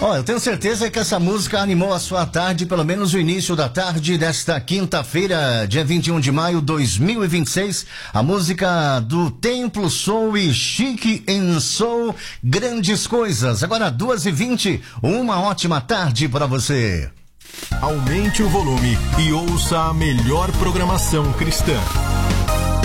Ó, eu tenho certeza que essa música animou a sua tarde, pelo menos o início da tarde desta quinta-feira, dia 21 de maio de 2026. A música do Templo Soul e Chique em Soul, Grandes Coisas. Agora 2h20, uma ótima tarde para você. Aumente o volume e ouça a melhor programação cristã.